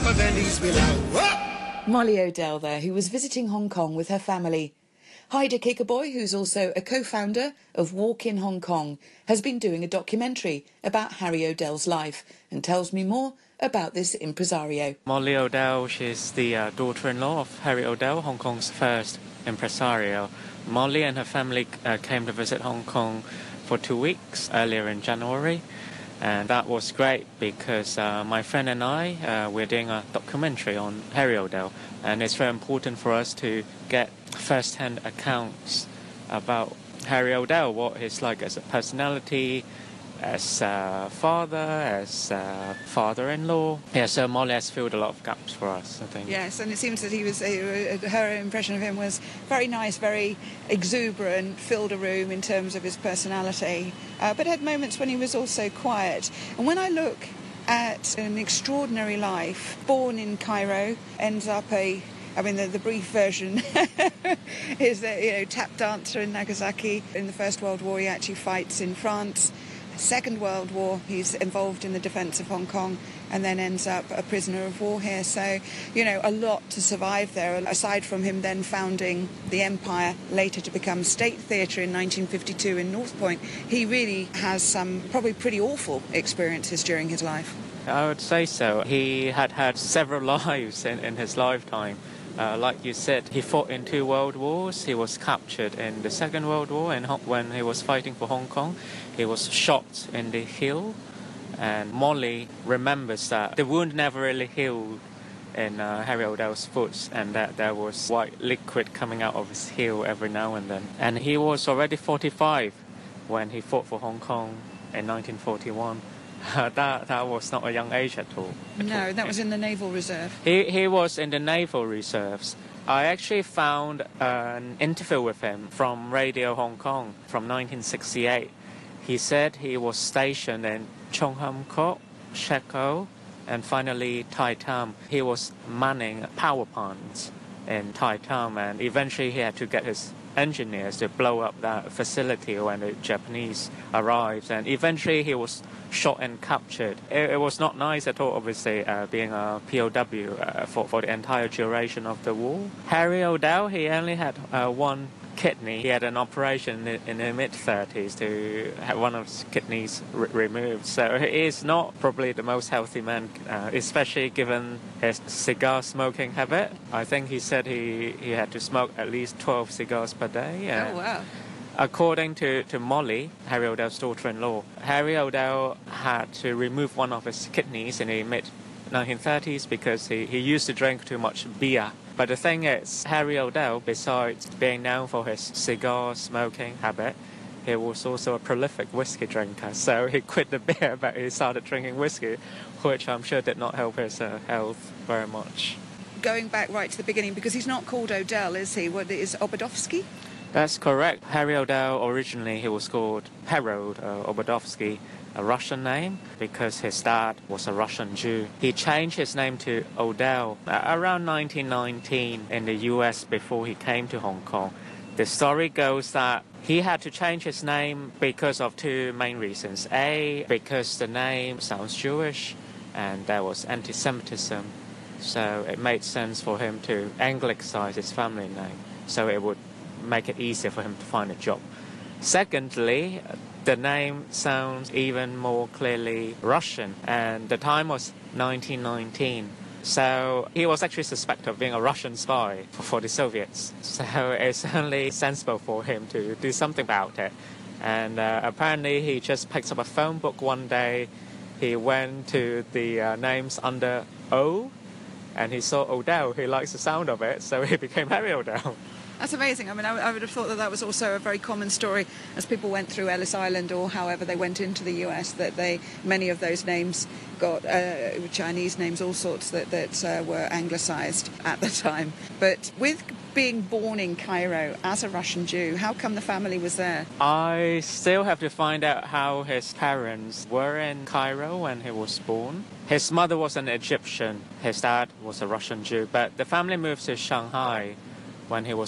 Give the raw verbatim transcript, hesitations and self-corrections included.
Molly O'Dell there, who was visiting Hong Kong with her family. Haida Kikaboy, who's also a co-founder of Walk in Hong Kong, has been doing a documentary about Harry O'Dell's life and tells me more about this impresario. Molly O'Dell, she's the uh, daughter-in-law of Harry O'Dell, Hong Kong's first impresario. Molly and her family uh, came to visit Hong Kong for two weeks earlier in January. And that was great because uh, my friend and I, uh, we're doing a documentary on Harry O'Dell. And it's very important for us to get first-hand accounts about Harry O'Dell, what he's like as a personality, as a father, as a father-in-law. Yeah, so Molly has filled a lot of gaps for us, I think. Yes, and it seems that he was, uh, her impression of him was very nice, very exuberant, filled a room in terms of his personality, uh, but had moments when he was also quiet. And when I look at an extraordinary life, born in Cairo, ends up a I mean, the, the brief version is that, you know, tap dancer in Nagasaki. In the First World War, he actually fights in France. Second World War, he's involved in the defence of Hong Kong and then ends up a prisoner of war here. So, you know, a lot to survive there, aside from him then founding the Empire, later to become State Theatre in nineteen fifty-two in North Point. He really has some probably pretty awful experiences during his life. I would say so. He had had several lives in, in his lifetime. Uh, like you said, he fought in two world wars. He was captured in the Second World War, and when he was fighting for Hong Kong, he was shot in the heel. And Molly remembers that the wound never really healed in uh, Harry O'Dell's foot, and that there was white liquid coming out of his heel every now and then. And he was already forty-five when he fought for Hong Kong in nineteen forty-one. Uh, that that was not a young age at all. At no, all. that was in the Naval Reserve. He he was in the Naval Reserves. I actually found an interview with him from Radio Hong Kong from nineteen sixty-eight. He said he was stationed in Chung Ham Kok, Shek O, and finally Tai Tam. He was manning power plants in Tai Tam, and eventually he had to get his engineers to blow up that facility when the Japanese arrived, and eventually he was shot and captured. It, it was not nice at all, obviously, uh, being a P O W uh, for, for the entire duration of the war. Harry O'Dell, he only had uh, one kidney. He had an operation in, in the mid-thirties to have one of his kidneys re- removed. So he is not probably the most healthy man, uh, especially given his cigar smoking habit. I think he said he, he had to smoke at least twelve cigars per day. Oh, wow. According to, to Molly, Harry O'Dell's daughter-in-law, Harry O'Dell had to remove one of his kidneys in the mid nineteen thirties because he, he used to drink too much beer. But the thing is, Harry O'Dell, besides being known for his cigar smoking habit, he was also a prolific whiskey drinker. So he quit the beer, but he started drinking whiskey, which I'm sure did not help his uh, health very much. Going back right to the beginning, because he's not called O'Dell, is he? What is Obadovsky? That's correct. Harry O'Dell, originally he was called Harold uh, Obadovsky, a Russian name, because his dad was a Russian Jew. He changed his name to O'Dell uh, around nineteen nineteen in the U S before he came to Hong Kong. The story goes that he had to change his name because of two main reasons. A, because the name sounds Jewish, and there was anti-Semitism, so it made sense for him to Anglicise his family name, so it would make it easier for him to find a job. Secondly, the name sounds even more clearly Russian, and the time was nineteen nineteen. So he was actually suspected of being a Russian spy for, for the Soviets. So it's only sensible for him to do something about it. And uh, apparently he just picked up a phone book one day. He went to the uh, names under O, and he saw O'Dell. He likes the sound of it, so he became Harry O'Dell. That's amazing. I mean, I, I would have thought that that was also a very common story as people went through Ellis Island or however they went into the U S, that they many of those names got uh, Chinese names, all sorts that, that uh, were anglicised at the time. But with being born in Cairo as a Russian Jew, how come the family was there? I still have to find out how his parents were in Cairo when he was born. His mother was an Egyptian, his dad was a Russian Jew, but the family moved to Shanghai when he was